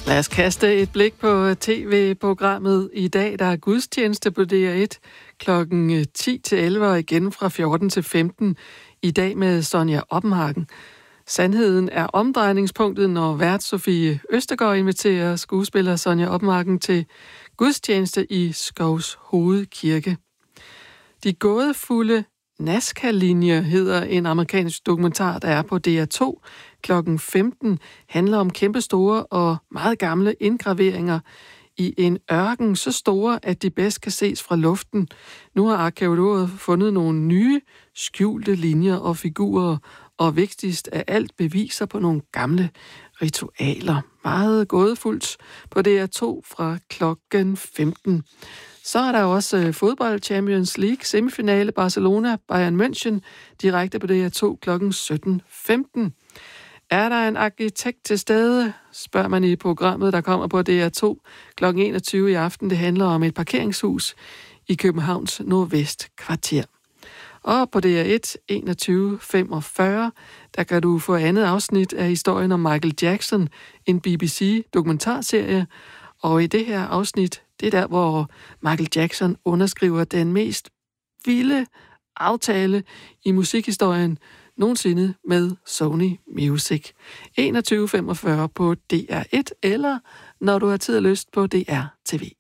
Lad os kaste et blik på tv-programmet i dag. Der er gudstjeneste på DR1 klokken 10-11 og igen fra 14 til 15 i dag med Sonja Oppenhagen. Sandheden er omdrejningspunktet, når vært Sofie Østergaard inviterer skuespiller Sonja Oppenhagen til gudstjeneste i Skovs Hovedkirke. De gådefulde Nazca-linjer hedder en amerikansk dokumentar, der er på DR2 klokken 15, handler om kæmpestore og meget gamle indgraveringer i en ørken, så store, at de bedst kan ses fra luften. Nu har arkæologer fundet nogle nye, skjulte linjer og figurer, og vigtigst af alt beviser på nogle gamle ritualer. Meget gådefuldt på DR2 fra klokken 15. Så er der også fodbold Champions League semifinale Barcelona-Bayern München direkte på DR2 klokken 17.15. Er der en arkitekt til stede, spørger man i programmet, der kommer på DR2 klokken 21 i aften. Det handler om et parkeringshus i Københavns Nordvestkvarter. Og på DR1 21.45, der kan du få andet afsnit af historien om Michael Jackson, en BBC-dokumentarserie. Og i det her afsnit, det er der, hvor Michael Jackson underskriver den mest vilde aftale i musikhistorien nogensinde med Sony Music. 21.45 på DR1, eller når du har tid og lyst på DR TV.